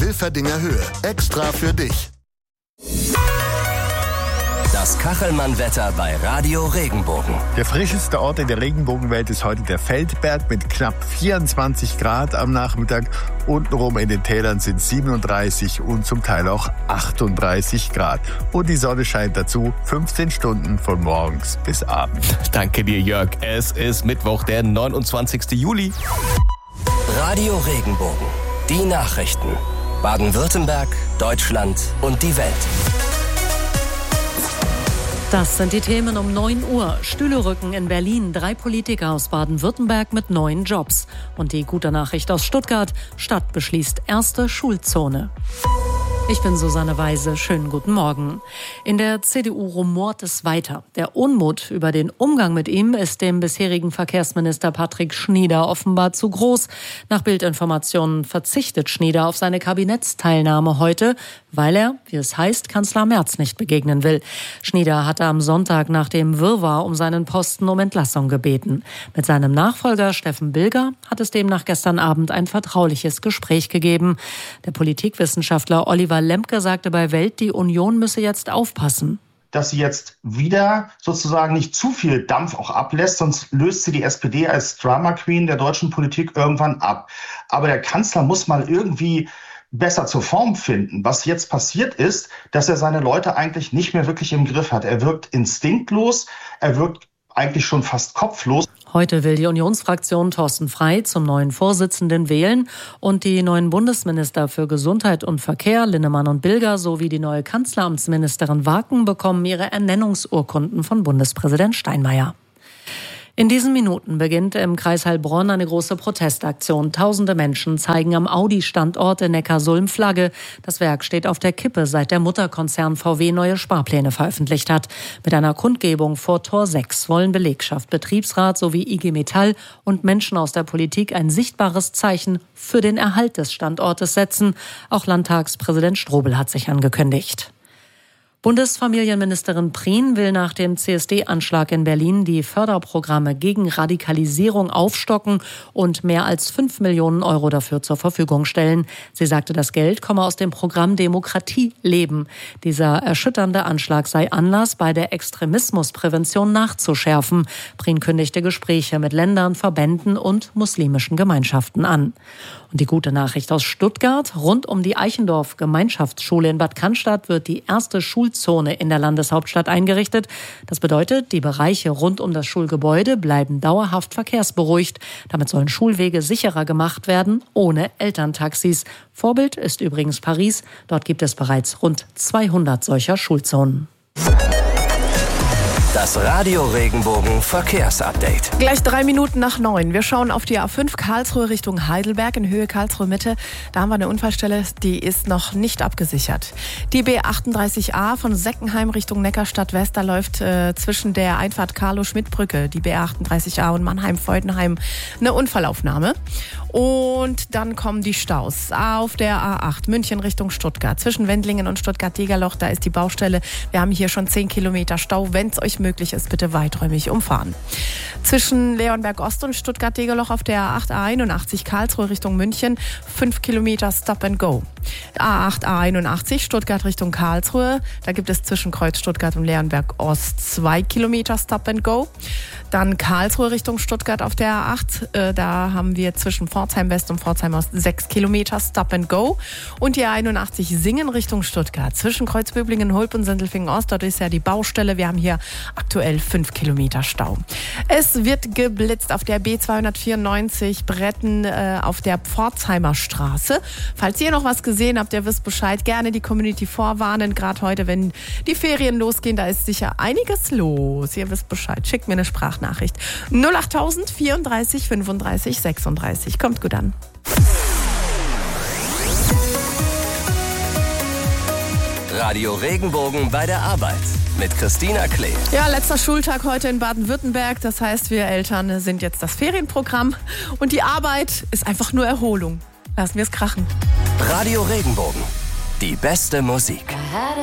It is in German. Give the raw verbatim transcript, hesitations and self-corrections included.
Hilferdinger Höhe. Extra für dich. Das Kachelmann-Wetter bei Radio Regenbogen. Der frischeste Ort in der Regenbogenwelt ist heute der Feldberg mit knapp vierundzwanzig Grad am Nachmittag. Untenrum in den Tälern sind siebenunddreißig und zum Teil auch achtunddreißig Grad. Und die Sonne scheint dazu fünfzehn Stunden von morgens bis abends. Danke dir, Jörg. Es ist Mittwoch, der neunundzwanzigsten Juli. Radio Regenbogen. Die Nachrichten. Baden-Württemberg, Deutschland und die Welt. Das sind die Themen um neun Uhr. Stühle rücken in Berlin. Drei Politiker aus Baden-Württemberg mit neuen Jobs. Und die gute Nachricht aus Stuttgart. Stadt beschließt erste Schulzone. Ich bin Susanne Weise. Schönen guten Morgen. In der C D U rumort es weiter. Der Unmut über den Umgang mit ihm ist dem bisherigen Verkehrsminister Patrick Schnieder offenbar zu groß. Nach Bildinformationen verzichtet Schnieder auf seine Kabinettsteilnahme heute, weil er, wie es heißt, Kanzler Merz nicht begegnen will. Schnieder hatte am Sonntag nach dem Wirrwarr um seinen Posten um Entlassung gebeten. Mit seinem Nachfolger Steffen Bilger hat es demnach gestern Abend ein vertrauliches Gespräch gegeben. Der Politikwissenschaftler Oliver Lemke sagte bei Welt, die Union müsse jetzt aufpassen. Dass sie jetzt wieder sozusagen nicht zu viel Dampf auch ablässt, sonst löst sie die S P D als Drama Queen der deutschen Politik irgendwann ab. Aber der Kanzler muss mal irgendwie besser zur Form finden. Was jetzt passiert ist, dass er seine Leute eigentlich nicht mehr wirklich im Griff hat. Er wirkt instinktlos, er wirkt eigentlich schon fast kopflos. Heute will die Unionsfraktion Thorsten Frey zum neuen Vorsitzenden wählen und die neuen Bundesminister für Gesundheit und Verkehr, Linnemann und Bilger, sowie die neue Kanzleramtsministerin Waken bekommen ihre Ernennungsurkunden von Bundespräsident Steinmeier. In diesen Minuten beginnt im Kreis Heilbronn eine große Protestaktion. Tausende Menschen zeigen am Audi-Standort in Neckarsulm Flagge. Das Werk steht auf der Kippe, seit der Mutterkonzern V W neue Sparpläne veröffentlicht hat. Mit einer Kundgebung vor Tor sechs wollen Belegschaft, Betriebsrat sowie I G Metall und Menschen aus der Politik ein sichtbares Zeichen für den Erhalt des Standortes setzen. Auch Landtagspräsident Strobel hat sich angekündigt. Bundesfamilienministerin Prien will nach dem C S D-Anschlag in Berlin die Förderprogramme gegen Radikalisierung aufstocken und mehr als fünf Millionen Euro dafür zur Verfügung stellen. Sie sagte, das Geld komme aus dem Programm Demokratie leben. Dieser erschütternde Anschlag sei Anlass, bei der Extremismusprävention nachzuschärfen. Prien kündigte Gespräche mit Ländern, Verbänden und muslimischen Gemeinschaften an. Und die gute Nachricht aus Stuttgart: Rund um die Eichendorff-Gemeinschaftsschule in Bad Cannstatt wird die erste Schulzone in der Landeshauptstadt eingerichtet. Das bedeutet, die Bereiche rund um das Schulgebäude bleiben dauerhaft verkehrsberuhigt. Damit sollen Schulwege sicherer gemacht werden, ohne Elterntaxis. Vorbild ist übrigens Paris. Dort gibt es bereits rund zweihundert solcher Schulzonen. Das Radio Regenbogen Verkehrsupdate. Gleich drei Minuten nach neun. Wir schauen auf die A fünf Karlsruhe Richtung Heidelberg in Höhe Karlsruhe Mitte. Da haben wir eine Unfallstelle, die ist noch nicht abgesichert. Die B achtunddreißig A von Seckenheim Richtung Neckarstadt West, da läuft äh, zwischen der Einfahrt Carlo-Schmidt-Brücke, die B achtunddreißig A und Mannheim-Feudenheim, eine Unfallaufnahme. Und dann kommen die Staus auf der A acht München Richtung Stuttgart. Zwischen Wendlingen und Stuttgart-Degerloch, da ist die Baustelle. Wir haben hier schon zehn Kilometer Stau. Wenn es euch möglich ist, bitte weiträumig umfahren. Zwischen Leonberg Ost und Stuttgart-Degerloch auf der A acht A einundachtzig Karlsruhe Richtung München fünf Kilometer Stop and Go. A acht A einundachtzig Stuttgart Richtung Karlsruhe, da gibt es zwischen Kreuz Stuttgart und Leonberg Ost zwei Kilometer Stop and Go. Dann Karlsruhe Richtung Stuttgart auf der A acht, äh, da haben wir zwischen Pforzheim West und Pforzheim Ost sechs Kilometer Stop and Go. Und die A einundachtzig Singen Richtung Stuttgart zwischen Kreuzböblingen, Hulp und Sindelfingen Ost, dort ist ja die Baustelle. Wir haben hier aktuell fünf Kilometer Stau. Es wird geblitzt auf der B zweihundertvierundneunzig Bretten äh, auf der Pforzheimer Straße. Falls ihr noch was gesehen habt, ihr wisst Bescheid, gerne die Community vorwarnen. Gerade heute, wenn die Ferien losgehen, da ist sicher einiges los. Ihr wisst Bescheid. Schickt mir eine Sprachnachricht. null achttausend vierunddreißig fünfunddreißig sechsunddreißig. Kommt gut an. Radio Regenbogen bei der Arbeit mit Christina Klee. Ja, letzter Schultag heute in Baden-Württemberg. Das heißt, wir Eltern sind jetzt das Ferienprogramm und die Arbeit ist einfach nur Erholung. Lassen wir es krachen. Radio Regenbogen. Die beste Musik.